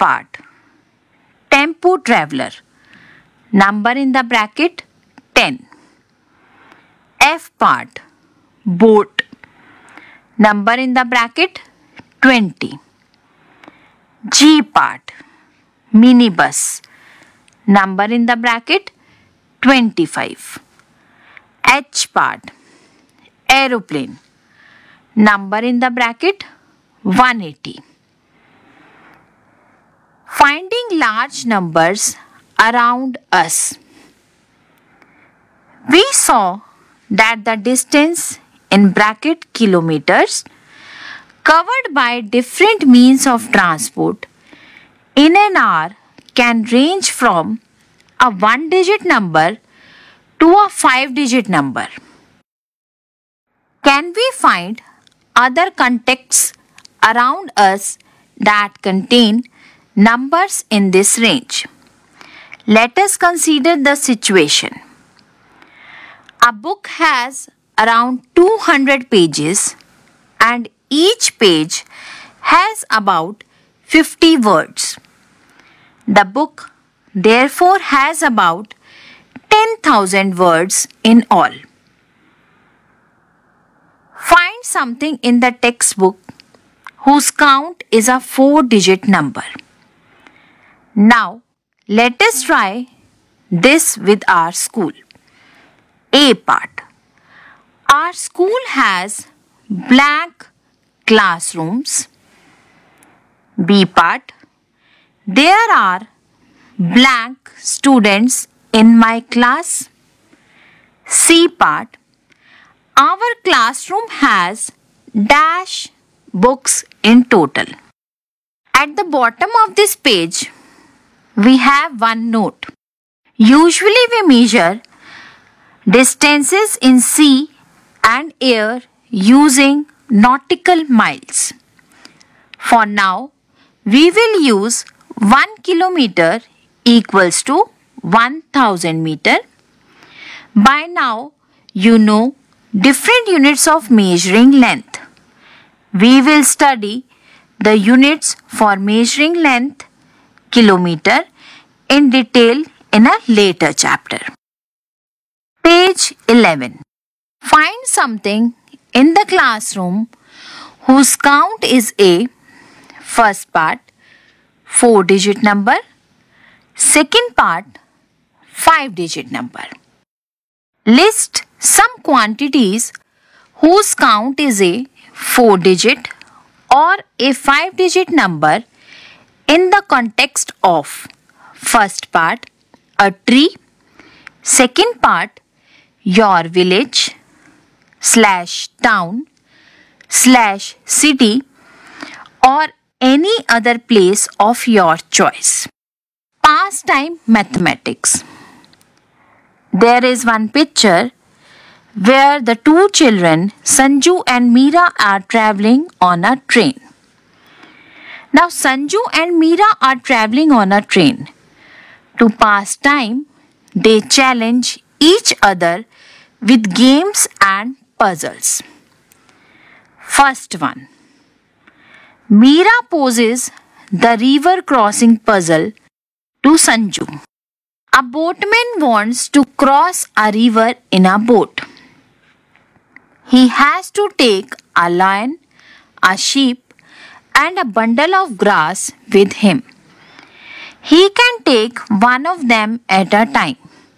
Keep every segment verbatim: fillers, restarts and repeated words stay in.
part, tempo traveler. Number in the bracket ten. F part, boat. Number in the bracket twenty. G part, minibus. Number in the bracket twenty-five. H part, aeroplane. Number in the bracket one hundred eighty. Finding large numbers around us. We saw that the distance in bracket kilometers covered by different means of transport in an hour can range from a one digit number to a five digit number. Can we find other contexts around us that contain numbers in this range? Let us consider the situation. A book has around two hundred pages and each page has about fifty words. The book therefore has about ten thousand words in all. Find something in the textbook whose count is a four digit number. Now, let us try this with our school. A part. Our school has blank classrooms. B part. There are blank students in my class. C part. Our classroom has dash books in total. At the bottom of this page, we have one note. Usually we measure distances in sea and air using nautical miles. For now, we will use one kilometer equals to one thousand meter. By now, you know different units of measuring length. We will study the units for measuring length, kilometer, in detail in a later chapter. Page eleven. Find something in the classroom whose count is A. First part, four digit number. Second part, five digit number. List some quantities whose count is a four digit or a five digit number in the context of first part, a tree. Second part, your village slash town slash city or any other place of your choice. Pastime mathematics. There is one picture where the two children, Sanju and Meera, are traveling on a train. Now Sanju and Meera are traveling on a train. To pass time, they challenge each other with games and puzzles. First one. Meera poses the river crossing puzzle to Sanju. A boatman wants to cross a river in a boat. He has to take a lion, a sheep, and a bundle of grass with him. He can take one of them at a time.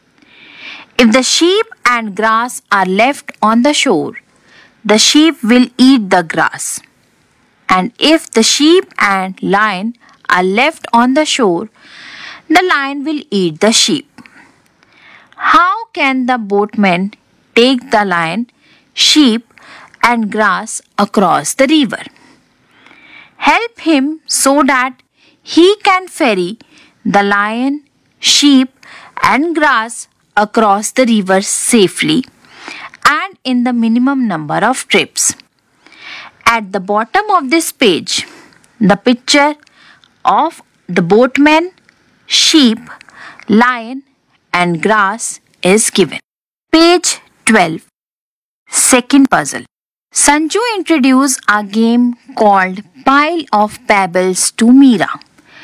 If the sheep and grass are left on the shore, the sheep will eat the grass. And if the sheep and lion are left on the shore, the lion will eat the sheep. How can the boatman take the lion, sheep, and grass across the river? Help him so that he can ferry the lion, sheep, and grass across the river safely and in the minimum number of trips. At the bottom of this page, the picture of the boatman, sheep, lion, and grass is given. Page twelve. Second puzzle. Sanju introduced a game called Pile of Pebbles to Meera.